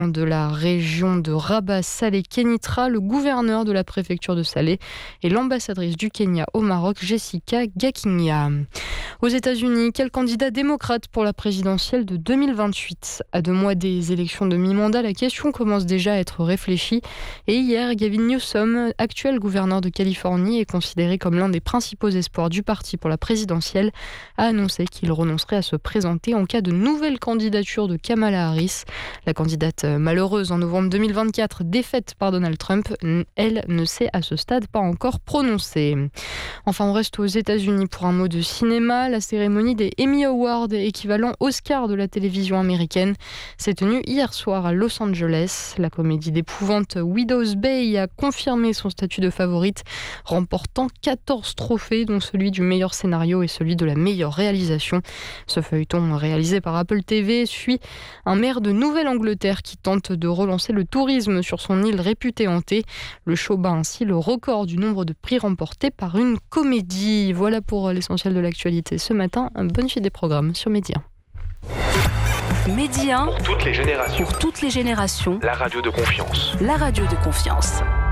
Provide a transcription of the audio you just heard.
de la région de Rabat Salé Kenitra, le gouverneur de la préfecture de Salé et l'ambassadrice du Kenya au Maroc, Jessica Gakinya. Aux États-Unis, quel candidat démocrate pour la présidentielle de 2028 ? À 2 mois des élections de mi-mandat, la question commence déjà à être réfléchie. Et hier, Gavin Newsom, actuel gouverneur de Californie et considéré comme l'un des principaux espoirs du parti pour la présidentielle, a annoncé qu'il renoncerait à se présenter en cas de nouvelle candidature de Kamala Harris. La candidate malheureuse en novembre 2024, défaite par Donald Trump, elle ne s'est à ce stade pas encore prononcée. Enfin, on reste aux États-Unis pour un mot de cinéma. La cérémonie des Emmy Awards, équivalent Oscar de la télévision américaine, s'est tenue hier soir à Los Angeles. La comédie d'épouvante Widow's Bay a confirmé son statut de favorite, remportant 14 trophées, dont celui du meilleur scénario et celui de la meilleure réalisation. Ce feuilleton, réalisé par Apple TV, suit un maire de Nouvelle-Angleterre qui tente de relancer le tourisme sur son île réputée hantée. Le show bat ainsi le record du nombre de prix remportés par une comédie. Voilà pour l'essentiel de l'actualité ce matin. Bonne suite des programmes sur Média. Média. Pour toutes les générations. Pour toutes les générations. La radio de confiance. La radio de confiance.